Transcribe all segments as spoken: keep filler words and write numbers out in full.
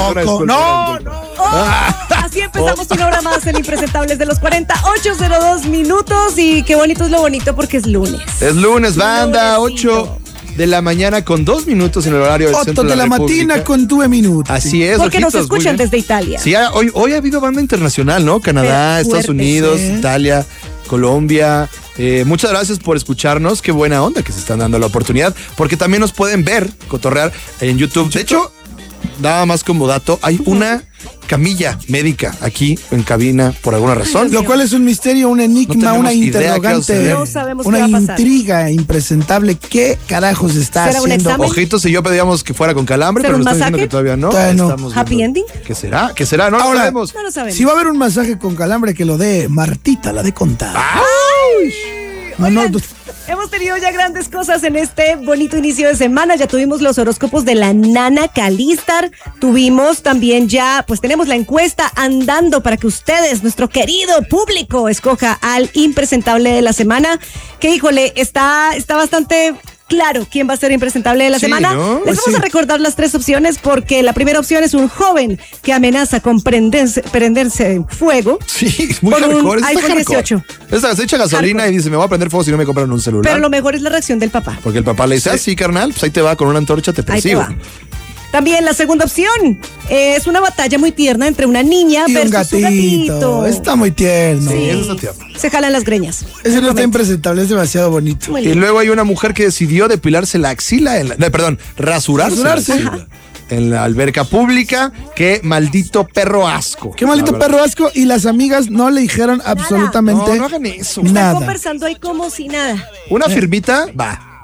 tampoco. No, no. Oh, así empezamos una hora más en Impresentables de los cuarenta, ocho cero dos minutos. Y qué bonito es lo bonito porque es lunes. Es lunes, banda, ocho de la mañana con dos minutos en el horario del Otto centro de de la, la República. matina con nueve minutos. Así es, Porque ojitos, nos escuchan desde Italia. Sí, hoy, hoy ha habido banda internacional, ¿no? Canadá, Pero Estados fuerte, Unidos, sí. Italia, Colombia. Eh, muchas gracias por escucharnos. Qué buena onda que se están dando la oportunidad. Porque también nos pueden ver, cotorrear en YouTube. De hecho, nada más como dato, hay una camilla médica aquí en cabina por alguna razón. Lo cual es un misterio, un enigma, No una tenemos idea qué va a interrogante, suceder. No sabemos una qué va a pasar. intriga impresentable. ¿Qué carajos está ¿Será un haciendo? examen? Ojitos y yo pedíamos que fuera con calambre, ¿Será pero un nos están diciendo masaje? que todavía no. Todavía no. Estamos ¿Happy viendo. ending? ¿Qué será? ¿Qué será? No lo Ahora, sabemos. No lo sabemos. Si va a haber un masaje con calambre, que lo dé Martita, la de contar. No, no, Oigan, hemos tenido ya grandes cosas en este bonito inicio de semana. Ya tuvimos los horóscopos de la Nana Calistar. Tuvimos también ya, pues tenemos la encuesta andando para que ustedes, nuestro querido público, escoja al impresentable de la semana. Que híjole, está, está bastante claro quién va a ser impresentable de la Sí, semana. ¿no? Les Pues vamos sí. a recordar las tres opciones porque la primera opción es un joven que amenaza con prenderse, prenderse en fuego. Sí, muy Por un hardcore. Está iPhone hardcore. dieciocho. Esta se echa gasolina Hardcore. y dice, me voy a prender fuego si no me compran un celular. Pero lo mejor es la reacción del papá. Porque el papá le dice, ah, sí, carnal, pues ahí te va con una antorcha, te Ahí te persigo. va. También la segunda opción eh, es una batalla muy tierna entre una niña y un versus un gatito. gatito. Está muy tierno. Sí, eso está tierno. Se jalan las greñas. Ese no está Momento. impresentable, es demasiado bonito. Muy Y lindo. luego hay una mujer que decidió depilarse la axila, en la- no, perdón, rasurarse, Rasurarse. la axila en la alberca pública. Qué maldito perro asco. Qué maldito La verdad. perro asco. Y las amigas no le dijeron absolutamente No, no hagan eso. Están nada. conversando ahí como si nada. Una firmita, va.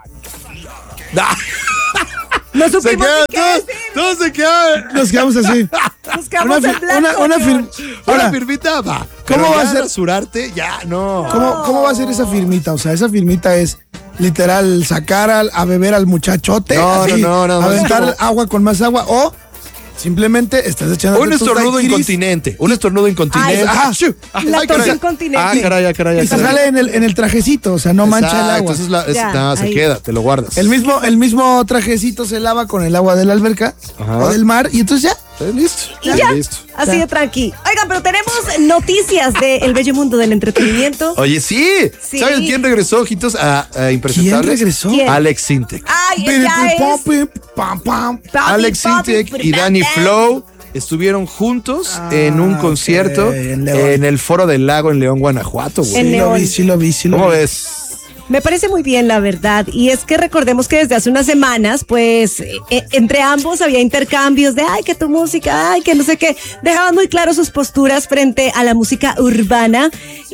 Da. No Se supimos queda, ni qué todos, decir. todos se quedan. Nos quedamos así. Nos quedamos Una en fir- blanco. una- una George. fir- Una Ahora, firmita, va. ¿cómo Pero va a ya ser? rasurarte? Ya, no. ¿Cómo, ¿Cómo va a ser esa firmita? O sea, esa firmita es literal sacar al- a beber al muchachote, No, así, no, no, no, aventar no. agua con más agua o simplemente estás echando Un estornudo incontinente. Un estornudo incontinente. Ay, ajá. Achú. Ay, La ay, tos caray. incontinente. Ah, caray, ah, caray, ah, y se caray. sale en el, en el trajecito, o sea, no mancha el Exacto, agua. esa es la- es- Ya, no, se ahí. queda, te lo guardas. El mismo, el mismo trajecito se lava con el agua de la alberca Ajá. o del mar y entonces ya. Eh, Listo. Y ya, Listo. así Ya. de tranqui. Oigan, pero tenemos noticias del bello mundo del entretenimiento. Oye, sí. Sí. ¿Saben quién regresó, ojitos, a, a Impresentables? ¿Quién regresó? ¿Quién? Alex Sintek. Ay, ella es... Pam, pam. Papi, Alex papi, Sintek y Danny papi. Flow estuvieron juntos Ah, en un ok, concierto en León. en el Foro del Lago en León, Guanajuato, güey. En Sí lo León. vi, sí lo vi, sí lo ¿Cómo vi. ves? Me parece muy bien, la verdad. Y es que recordemos que desde hace unas semanas, pues, eh, eh, entre ambos había intercambios de, ay, que tu música, ay, que no sé qué. Dejaban muy claro sus posturas frente a la música urbana.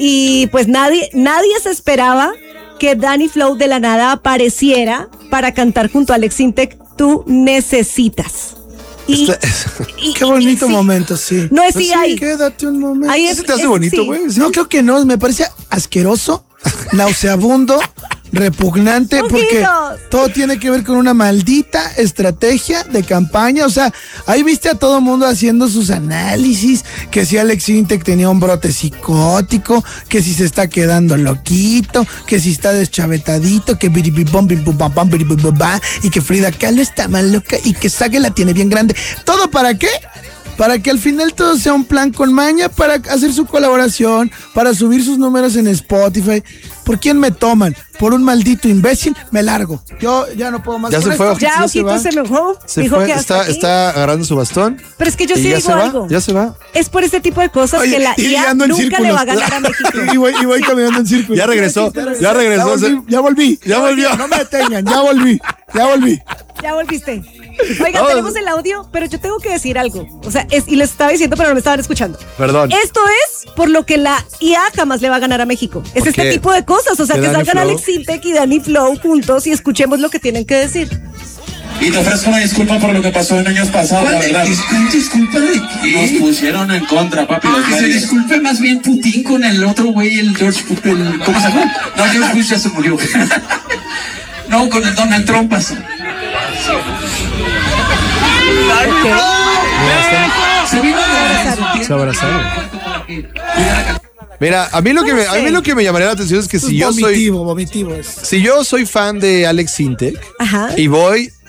Y pues nadie, nadie se esperaba que Danny Flow de la nada apareciera para cantar junto a Alex Sintek, Tú Necesitas. Y, Esta- y- Qué y- bonito sí. momento, sí. No es Pues sí, sí, ahí. Quédate un momento. Ahí ¿Eso te hace es- bonito, sí. güey? No, creo que no, me parece asqueroso, nauseabundo, repugnante, Poquitos. porque todo tiene que ver con una maldita estrategia de campaña. O sea, ahí viste a todo mundo haciendo sus análisis, que si Alex Sintek tenía un brote psicótico, que si se está quedando loquito, que si está deschavetadito, que biribibom, biribubam, biribubabá, y que Frida Kahlo está mal loca y que Sage la tiene bien grande. ¿Todo para qué? Para que al final todo sea un plan con maña, para hacer su colaboración, para subir sus números en Spotify. ¿Por quién me toman? ¿Por un maldito imbécil? Me largo. Yo ya no puedo más. Ya con se fue, esto. Ojito, Ya, ya se Ojito va. se enojó. Se Dijo fue, que hasta está, aquí. está agarrando su bastón. Pero es que yo y sí ya digo se va, algo. ya se va. Es por este tipo de cosas Oye, que la y I A ando en nunca le círculos. va a ganar a México. Y voy, y voy caminando en círculos. Ya regresó, ya regresó. Ya volví. Ya volví. Ya volvió. No me detengan, ya volví. Ya volví. Ya volviste. Oigan, Vamos. tenemos el audio, pero yo tengo que decir algo. O sea, es, y les estaba diciendo, pero no me estaban escuchando. Perdón. Esto es por lo que la I A jamás le va a ganar a México. Es ¿Por este qué? tipo de cosas. O sea, ¿De que Danny salgan Flow? Alex Sintek y Danny Flow juntos y escuchemos lo que tienen que decir. Y te ofrezco una disculpa por lo que pasó en años pasados, la verdad. ¿Disculpa de qué? Nos pusieron en contra, papi. Ah, los que se medios. disculpe más bien Putin con el otro güey, el George Putin. ¿Cómo se llama? No, George Bush ya se murió. No, con el Donald Trump pasó. Se vino a Se abrazaron. Mira, a mí lo que me, a mí lo que me llamaría la atención es que si yo soy Vomitivo, vomitivo es. si yo soy fan de Alex Sintek Ajá. y voy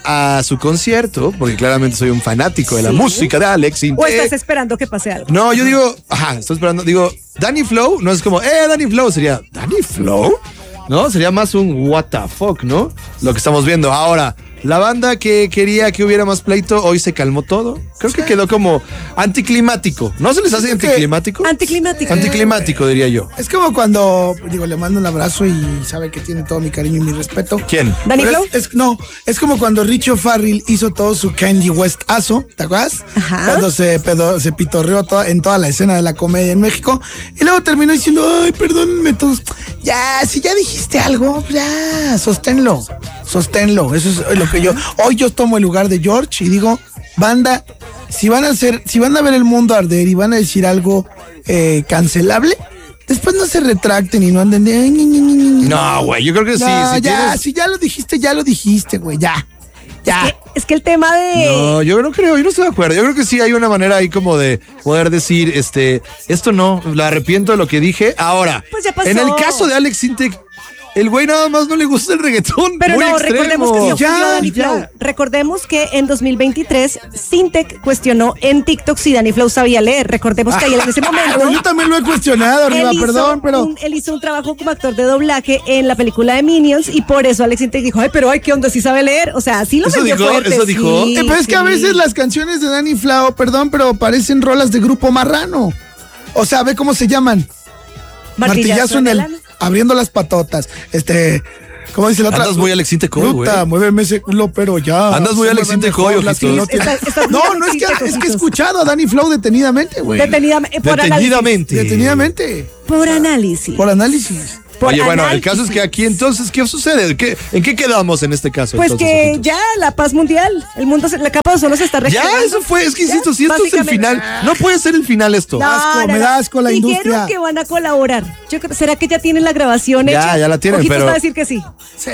a su concierto, porque claramente soy un fanático de la música de Alex Intec. ¿O estás esperando que pase algo? No, yo digo, ajá, estoy esperando, digo, Danny Flow, no es como, eh, Danny Flow, sería, ¿Danny Flow? ¿No? Sería más un what the fuck, ¿no? Lo que estamos viendo ahora. La banda que quería que hubiera más pleito, hoy se calmó todo. Creo que quedó como anticlimático. ¿No se les hace anticlimático? Anticlimático. Anticlimático, diría yo. Es como cuando, digo, le mando un abrazo y sabe que tiene todo mi cariño y mi respeto. ¿Quién? ¿Danny Pero Flow? es, es- no, es como cuando Richo Farrell hizo todo su Kanye West-azo, ¿te acuerdas? Ajá. Cuando se, pedo- se pitorreó toda- en toda la escena de la comedia en México. Y luego terminó diciendo, ay, perdónenme todos. Ya, si ya dijiste algo, ya, sosténlo, sosténlo. Eso es lo que yo, hoy yo tomo el lugar de George y digo, banda, si van a hacer, si van a ver el mundo arder y van a decir algo eh, cancelable, después no se retracten y no anden de... "Ay, ñi, ñi, ñi, ñi". No, güey, yo creo que sí. No, si ya, tienes- si ya lo dijiste, ya lo dijiste, güey, ya. Ya. Es que el tema de... No, yo no creo, yo no estoy de acuerdo. Yo creo que sí hay una manera ahí como de poder decir, este, esto no, lo arrepiento de lo que dije. Ahora, Pues ya pasó. en el caso de Alex Intec, el güey nada más no le gusta el reggaetón. Pero muy no, extremo. recordemos que sí ofendió Ya, a Danny ya. Flow. Recordemos que en dos mil veintitrés Sintec cuestionó en TikTok si Danny Flow sabía leer. Recordemos que ahí en ese momento... Pero yo también lo he cuestionado, Él arriba, hizo perdón, pero. un- él hizo un trabajo como actor de doblaje en la película de Minions y por eso Alex Intec dijo, ay, pero ay, ¿qué onda? ¿Sí sabe leer? O sea, sí lo ¿Eso vendió dijo? fuerte, ¿Eso dijo? sí, Eh, pero es que a sí. veces las canciones de Danny Flow, perdón, pero parecen rolas de grupo marrano. O sea, ve cómo se llaman. Martillazo en el. lana. Abriendo las patotas. Este. ¿Cómo dice la otra? Andas muy Alex Intec hoy, güey. Puta, muéveme ese culo, pero ya. Andas muy Se Alex mueven Intec mejor hoy, las que ojitos. no tienen- Estás- estás muy No, Alex no es que, Intec, es que he ojitos. escuchado a Danny Flow detenidamente, güey. Detenidamente, por análisis. Detenidamente. Detenidamente. Por análisis. Por análisis. Por Oye, bueno, el análisis. caso es que aquí entonces, ¿qué sucede? ¿Qué- ¿En qué quedamos en este caso? Pues entonces, que ojitos? ya la paz mundial, el mundo, se- la capa de ozono se está Ya, regenerando. eso fue, es que Ya, insisto, si esto es el básicamente. final, no puede ser el final esto. No, asco, me da asco la Dijeron industria. que van a colaborar. Yo creo- ¿Será que ya tienen la grabación Ya, hecha? ya la tienen, Ojitos pero- va a decir que sí.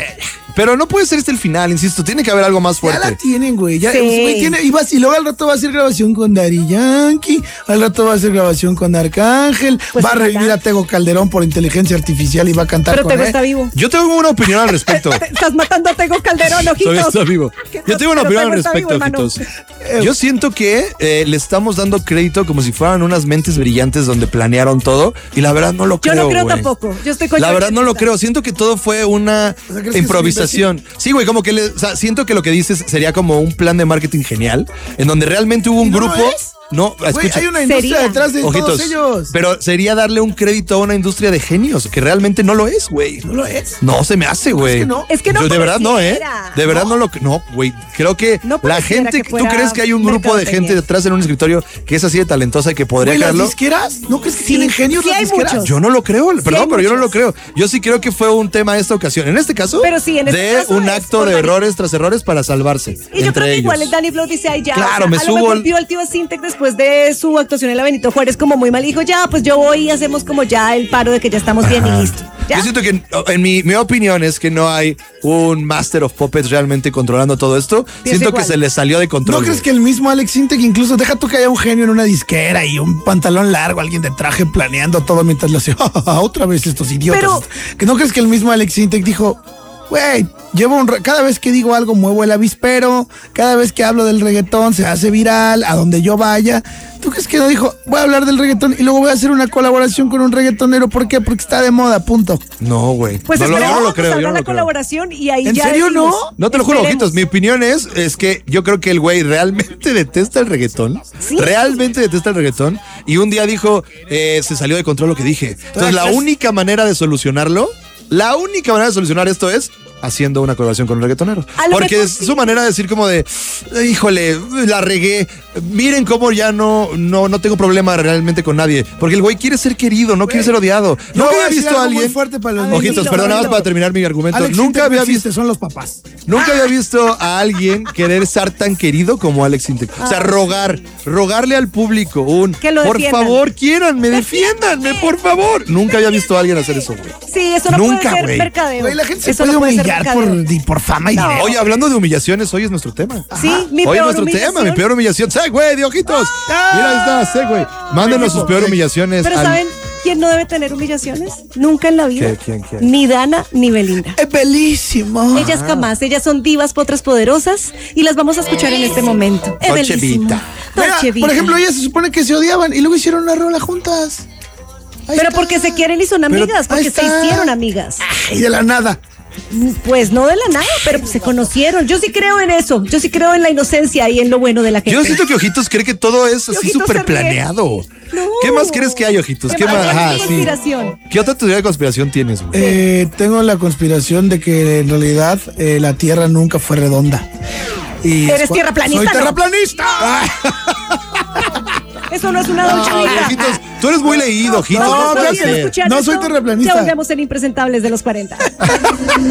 Pero no puede ser este el final, insisto, tiene que haber algo más Ya la fuerte. tienen, güey. Ya, Sí. güey, tiene, y, vas- y luego al rato va a hacer grabación con Daddy Yankee. Al rato va a hacer grabación con Arcángel. Pues va a ojalá. revivir a Tego Calderón por inteligencia artificial y va a cantar Pero con Tego él. está vivo. Yo tengo una opinión al respecto. Te- Estás matando a Tego Calderón, ojitos. Todavía está vivo. ¿Qué Yo tengo una pero opinión al Tego está respecto, vivo, hermano. ojitos. Yo siento que eh, le estamos dando crédito como si fueran unas mentes brillantes donde planearon todo y la verdad no lo Yo creo. no creo güey. tampoco. Yo estoy con La George verdad no lo Esta. creo. Siento que todo fue una O sea, ¿crees que improvisación. Sí, güey, como que le, o sea, siento que lo que dices sería como un plan de marketing genial en donde realmente hubo un ¿No lo grupo. es? No, Güey, escucha. hay una industria Sería. detrás de Ojitos, todos ellos. pero sería darle un crédito a una industria de genios que realmente no lo es, güey. ¿No lo es? No se me hace, güey. que no. Es que no Yo de verdad no, ¿eh? pareciera. De verdad no, lo no, güey. Creo que No la pareciera gente, que ¿tú fuera crees que hay un grupo de gente mercadotecnia. detrás en un escritorio que es así de talentosa y que podría Güey, ¿las crearlo? disqueras? ¿No crees que Sí, tienen genios sí las hay disqueras? muchos. Yo no lo creo, perdón, hay pero yo no lo muchos. creo. Yo sí creo que fue un tema esta ocasión. En este caso, Pero sí, en este de caso un es acto por de varios- errores tras errores para salvarse. Y yo entre creo que ellos. igual el Danny Flow dice, ay, ya. Claro, o sea, me a subo lo mejor al- vio al tío Sintec después de su actuación en la Benito Juárez como muy mal. Dijo, ya, pues yo voy y hacemos como ya el paro de que ya estamos bien y listo. ¿Ya? Yo siento que, en mi, mi opinión, es que no hay un Master of Puppets realmente controlando todo esto. Siento que igual. se le salió de control. ¿No crees güey. que el mismo Alex Intec, incluso deja tú que haya un genio en una disquera y un pantalón largo, alguien de traje planeando todo mientras lo hace, otra vez estos idiotas? Pero- ¿Que no crees que el mismo Alex Intec dijo, güey, llevo un ra- cada vez que digo algo muevo el avispero, cada vez que hablo del reggaetón se hace viral, a donde yo vaya? ¿Tú crees que no dijo, voy a hablar del reggaetón y luego voy a hacer una colaboración con un reggaetonero? ¿Por qué? Porque está de moda, punto. No, güey. Pues no, lo- yo esperemos, no lo creo, salga yo no la lo creo. colaboración y ahí ¿En ya serio decimos. no? No te lo juro, Esperemos. ojitos. Mi opinión es, es que yo creo que el güey realmente detesta el reggaetón. Sí. Realmente detesta el reggaetón. Y un día dijo, eh, se salió de control lo que dije. Entonces, la única manera de solucionarlo, la única manera de solucionar esto es haciendo una colaboración con un reggaetonero. A lo Porque mejor es sí. su manera de decir como de, híjole, la regué. Miren cómo ya no, no, no tengo problema realmente con nadie. Porque el güey quiere ser querido, no quiere ser odiado. Yo Nunca voy a había decir visto algo a muy alguien. fuerte para los A ver, Ojitos, dilo, perdón, nada más dilo. para terminar mi argumento. Alex Nunca Intec no había existe, visto. son los papás. Nunca había visto a alguien querer ser tan querido como Alex Intec. O sea, rogar, rogarle al público un, Que lo por defiendan. favor, quiéranme, defiéndanme, por favor. Nunca había visto a alguien hacer eso, güey. Sí, eso no Nunca, puede ser güey. mercadeo. Güey, la gente se Eso puede no puede ser humillar mercadeo. por, y por fama y No. dinero. Oye, hablando de humillaciones, hoy es nuestro tema. Sí, mi Hoy es peor nuestro humillación. tema, mi peor humillación. ¡Sí, güey, de ojitos! Mira, ahí está, sí, güey. Mándenos sus peores humillaciones Pero al ¿saben quién no debe tener humillaciones? Nunca en la vida. ¿Qué? ¿Quién? ¿Quién? Ni Dana ni Belinda. Es bellísimo. Ellas jamás, ellas son divas, potras poderosas y las vamos a escuchar en este momento. Es Dolce bellísimo. Vita. Mira, Dolce Vita. por ejemplo, ellas se supone que se odiaban y luego hicieron una rola juntas. Ahí Pero está. porque se quieren y son Pero amigas, ahí porque se está. hicieron amigas. Y de la nada. Pues no de la nada, pero se conocieron. Yo sí creo en eso. Yo sí creo en la inocencia y en lo bueno de la gente. Yo siento que Ojitos cree que todo es así Ojitos súper se ríe. planeado. No. ¿Qué más crees que hay, Ojitos? ¿Qué ¿Qué más? más? Ajá, ¿Qué sí. conspiración? ¿Qué otra teoría de conspiración tienes, güey? Eh, tengo la conspiración de que en realidad eh, la Tierra nunca fue redonda. Y ¿Eres es cua- tierraplanista, Soy no? terraplanista. Eso no es una Dolce Ay, Vita. Ojitos, tú eres muy leído, Ojitos. No, No, puede fíjate, ser. Escuchar no esto, soy terraplanista. Ya volvemos en Impresentables de los cuarenta.